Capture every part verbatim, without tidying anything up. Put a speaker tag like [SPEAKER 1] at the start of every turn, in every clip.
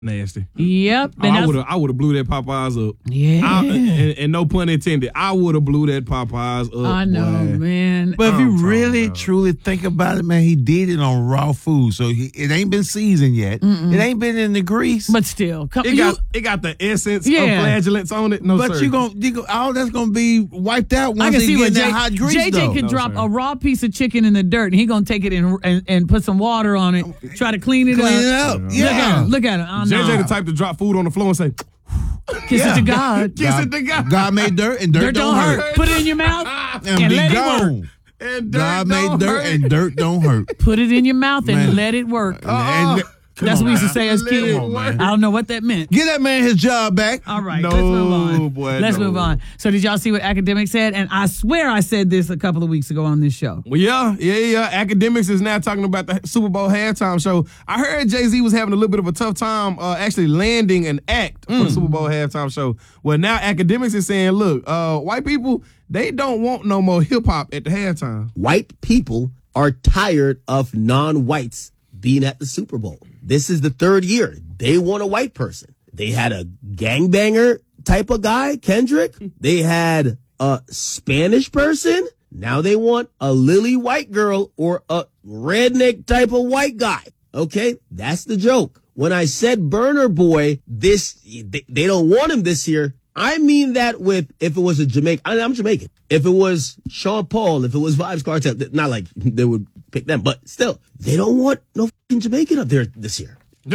[SPEAKER 1] Nasty.
[SPEAKER 2] Yep.
[SPEAKER 1] Oh, I would have I would have blew that Popeyes up.
[SPEAKER 2] Yeah.
[SPEAKER 1] I, and, and no pun intended. I would have blew that Popeyes up.
[SPEAKER 2] I know,
[SPEAKER 1] boy.
[SPEAKER 2] man.
[SPEAKER 3] But if
[SPEAKER 1] I'm
[SPEAKER 3] you really,
[SPEAKER 1] about.
[SPEAKER 3] truly think about it, man, he did it on raw food. So he, it ain't been seasoned yet.
[SPEAKER 2] Mm-mm.
[SPEAKER 3] It ain't been in the grease.
[SPEAKER 2] But still. Come,
[SPEAKER 1] It
[SPEAKER 2] you,
[SPEAKER 1] got it got the essence
[SPEAKER 2] Yeah.
[SPEAKER 1] of flagellants on it. No,
[SPEAKER 3] but
[SPEAKER 1] sir.
[SPEAKER 3] you gonna, you gonna all that's gonna be wiped out
[SPEAKER 2] I
[SPEAKER 3] once
[SPEAKER 2] can
[SPEAKER 3] he
[SPEAKER 2] see
[SPEAKER 3] get
[SPEAKER 2] what
[SPEAKER 3] in that
[SPEAKER 2] J-
[SPEAKER 3] hot grease.
[SPEAKER 2] J J
[SPEAKER 3] though.
[SPEAKER 2] can
[SPEAKER 1] No,
[SPEAKER 2] drop
[SPEAKER 1] sir.
[SPEAKER 2] a raw piece of chicken in the dirt, and he gonna take it and and, and put some water on it, try to clean it
[SPEAKER 3] Clean
[SPEAKER 2] up.
[SPEAKER 3] it up.
[SPEAKER 2] Look at
[SPEAKER 3] Yeah.
[SPEAKER 2] him. Look at him. Oh,
[SPEAKER 1] J J
[SPEAKER 2] no.
[SPEAKER 1] the type to drop food on the floor and say,
[SPEAKER 2] Kiss it to God.
[SPEAKER 1] "Kiss it to God."
[SPEAKER 3] God made dirt and dirt,
[SPEAKER 2] Dirt don't hurt. Put it in your mouth
[SPEAKER 3] And,
[SPEAKER 2] and
[SPEAKER 3] be
[SPEAKER 2] let it work.
[SPEAKER 3] gone.
[SPEAKER 1] And dirt
[SPEAKER 3] God made
[SPEAKER 1] don't
[SPEAKER 3] dirt
[SPEAKER 1] hurt.
[SPEAKER 3] and dirt don't hurt.
[SPEAKER 2] Put it in your mouth and
[SPEAKER 3] Man.
[SPEAKER 2] let it work.
[SPEAKER 3] And- come
[SPEAKER 2] That's
[SPEAKER 3] on
[SPEAKER 2] what we used to
[SPEAKER 3] now.
[SPEAKER 2] say as
[SPEAKER 1] Let it
[SPEAKER 2] kids.
[SPEAKER 1] work.
[SPEAKER 2] I don't know what that meant.
[SPEAKER 3] Get that man his job back.
[SPEAKER 2] All right,
[SPEAKER 1] No,
[SPEAKER 2] let's move on.
[SPEAKER 1] boy,
[SPEAKER 2] let's
[SPEAKER 1] no.
[SPEAKER 2] move on. So did y'all see what Academic said? And I swear I said this a couple of weeks ago on this show.
[SPEAKER 1] Well, yeah, yeah, yeah. Academics is now talking about the Super Bowl halftime show. I heard Jay-Z was having a little bit of a tough time uh, actually landing an act for the Super Bowl halftime show. Well, now Academics is saying, look, uh, white people, they don't want no more hip-hop at the halftime.
[SPEAKER 4] White people are tired of non-whites being at the Super Bowl. This is the third year. They want a white person. They had a gangbanger type of guy, Kendrick. They had a Spanish person. Now they want a lily white girl or a redneck type of white guy. Okay, that's the joke. When I said Burner Boy, this they, they don't want him this year. I mean that with if it was a Jamaican. I, I'm Jamaican. If it was Sean Paul, if it was Vibes Cartel, not like they would pick them, but still, they don't want no fucking Jamaican up there this year.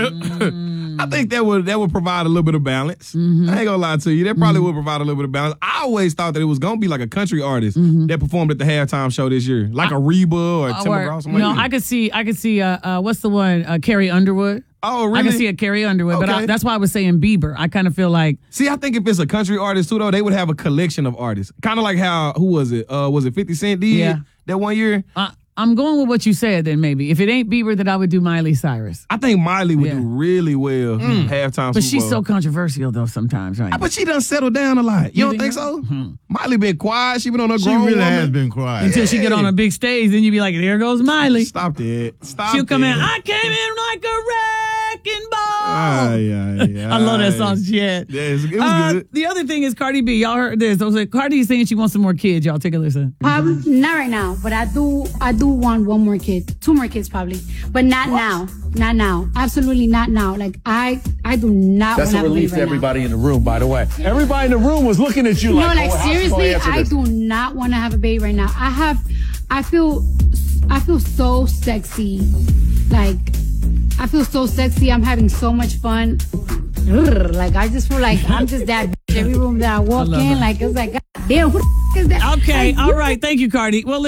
[SPEAKER 1] I think that would that would provide a little bit of balance. I ain't gonna lie to you. That probably would provide a little bit of balance. I always thought that it was gonna be like a country artist that performed at the halftime show this year, like a Reba or Tim
[SPEAKER 2] Or-
[SPEAKER 1] McGraw.
[SPEAKER 2] no, I could see, I could see, uh, uh, what's the one? Uh, Carrie Underwood.
[SPEAKER 1] Oh, really?
[SPEAKER 2] I can see a Carrie Underwood, but I,
[SPEAKER 1] Okay.
[SPEAKER 2] that's why I was saying Bieber. I kind of feel like
[SPEAKER 1] See, I think if it's a country artist too, though, they would have a collection of artists, kind of like how who was it? Uh, was it fifty Cent did
[SPEAKER 2] Yeah.
[SPEAKER 1] that one year?
[SPEAKER 2] I, I'm going with what you said. Then maybe if it ain't Bieber, then I would do Miley Cyrus.
[SPEAKER 1] I think Miley would
[SPEAKER 2] Yeah.
[SPEAKER 1] do really well halftime.
[SPEAKER 2] But
[SPEAKER 1] Super
[SPEAKER 2] she's
[SPEAKER 1] Bowl.
[SPEAKER 2] so controversial though sometimes, right?
[SPEAKER 1] But she done settled down a lot. You,
[SPEAKER 2] You
[SPEAKER 1] don't
[SPEAKER 2] think
[SPEAKER 1] think
[SPEAKER 2] so?
[SPEAKER 1] so? Miley been quiet. She been on her
[SPEAKER 3] She
[SPEAKER 1] grown
[SPEAKER 3] really
[SPEAKER 1] woman.
[SPEAKER 3] has been quiet.
[SPEAKER 2] Until she get on a big stage, then you be like, there goes Miley.
[SPEAKER 1] Stop that. Stop.
[SPEAKER 2] She'll come in.
[SPEAKER 1] that.
[SPEAKER 2] I came in like a wrecking ball.
[SPEAKER 1] Ah, yeah, yeah.
[SPEAKER 2] I love that song she had.
[SPEAKER 1] Yeah, it was, it was
[SPEAKER 2] Uh,
[SPEAKER 1] good.
[SPEAKER 2] the other thing is Cardi B. Y'all heard this. I was like, Cardi is saying she wants some more kids. Y'all take a listen.
[SPEAKER 5] Um, not right now, but I do. I do want one more kid, two more kids probably, but not now. Not now. Absolutely not now. Like I, I do not.
[SPEAKER 6] That's
[SPEAKER 5] want
[SPEAKER 6] a
[SPEAKER 5] to
[SPEAKER 6] relief
[SPEAKER 5] right
[SPEAKER 6] to everybody
[SPEAKER 5] now.
[SPEAKER 6] in the room, by the way. Everybody in the room was looking at you
[SPEAKER 5] No,
[SPEAKER 6] like,
[SPEAKER 5] like
[SPEAKER 6] oh, how's she gonna
[SPEAKER 5] seriously,
[SPEAKER 6] answer
[SPEAKER 5] I
[SPEAKER 6] this?
[SPEAKER 5] do not want to have a baby right now. I have, I feel, I feel so sexy. Like, I feel so sexy. I'm having so much fun. Ugh, like I just feel like I'm just that bitch. Every room that I walk
[SPEAKER 2] love
[SPEAKER 5] in,
[SPEAKER 2] it.
[SPEAKER 5] like it's like, God damn, who the f- is that?
[SPEAKER 2] Okay,
[SPEAKER 5] Like,
[SPEAKER 2] all right. Thank you, Cardi. Well,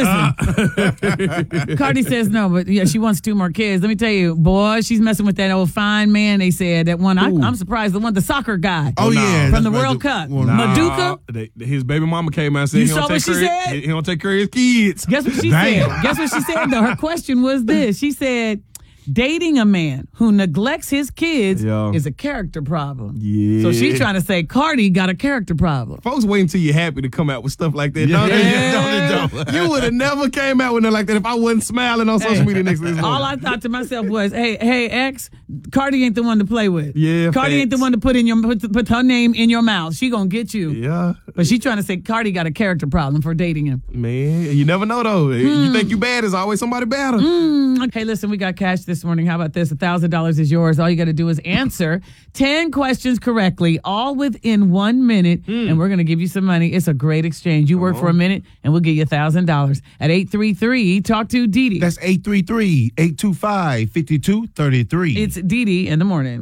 [SPEAKER 2] listen. Cardi says no, but yeah, she wants two more kids. Let me tell you, boy, she's messing with that old fine man. They said that one. I, I'm surprised the one, the soccer guy.
[SPEAKER 3] Oh, yeah.
[SPEAKER 2] From the
[SPEAKER 3] that's
[SPEAKER 2] World
[SPEAKER 3] right.
[SPEAKER 2] Cup.
[SPEAKER 3] Well,
[SPEAKER 2] Nah.
[SPEAKER 3] nah.
[SPEAKER 2] Maduka?
[SPEAKER 1] They- his baby mama came out and said
[SPEAKER 2] You
[SPEAKER 1] he don't
[SPEAKER 2] saw
[SPEAKER 1] take
[SPEAKER 2] what she
[SPEAKER 1] care.
[SPEAKER 2] said?
[SPEAKER 1] He, he don't take care of his kids.
[SPEAKER 2] Guess what she
[SPEAKER 3] Damn.
[SPEAKER 2] said? Guess what she said? Though her question was this. She said, dating a man who neglects his kids
[SPEAKER 1] Yeah.
[SPEAKER 2] is a character problem.
[SPEAKER 1] Yeah.
[SPEAKER 2] So she's trying to say Cardi got a character problem.
[SPEAKER 1] Folks wait until you're happy to come out with stuff like that.
[SPEAKER 3] Yeah.
[SPEAKER 1] Don't they?
[SPEAKER 3] Yeah.
[SPEAKER 1] Don't they, don't? You would have never came out with nothing like that if I wasn't smiling on social
[SPEAKER 2] Hey,
[SPEAKER 1] media next to this
[SPEAKER 2] all
[SPEAKER 1] woman.
[SPEAKER 2] I thought to myself was, hey, hey, X, Cardi ain't the one to play with.
[SPEAKER 1] Yeah,
[SPEAKER 2] Cardi ain't the
[SPEAKER 1] facts.
[SPEAKER 2] one to put in your put, put her name in your mouth. She gonna get you.
[SPEAKER 1] Yeah,
[SPEAKER 2] But she trying to say Cardi got a character problem for dating him.
[SPEAKER 1] man, you never know though. You think you bad, there's always somebody better.
[SPEAKER 2] Okay, listen, we got cash this morning. How about this? one thousand dollars is yours. All you got to do is answer ten questions correctly, all within one minute, and we're going to give you some money. It's a great exchange. You work for a minute, and we'll give you one thousand dollars. At eight three three, talk to Dee Dee.
[SPEAKER 3] That's eight three three, eight two five, five two three three.
[SPEAKER 2] It's Dee Dee in the morning.